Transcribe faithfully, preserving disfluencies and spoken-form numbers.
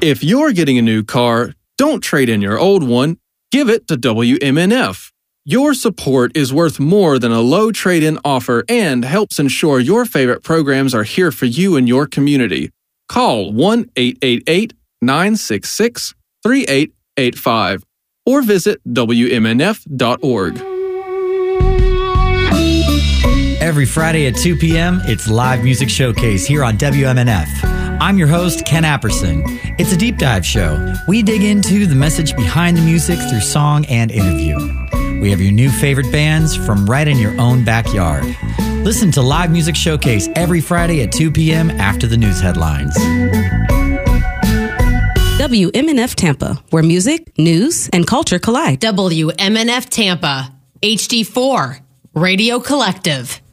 If you're getting a new car, don't trade in your old one. Give it to W M N F. Your support is worth more than a low trade-in offer and helps ensure your favorite programs are here for you and your community. Call one eight eight eight, nine six six, three eight eight five or visit W M N F dot org. Every Friday at two p.m., it's Live Music Showcase here on W M N F. I'm your host, Ken Apperson. It's a deep dive show. We dig into the message behind the music through song and interview. We have your new favorite bands from right in your own backyard. Listen to Live Music Showcase every Friday at two p.m. after the news headlines. W M N F Tampa, where music, news, and culture collide. W M N F Tampa, H D four, Radio Collective.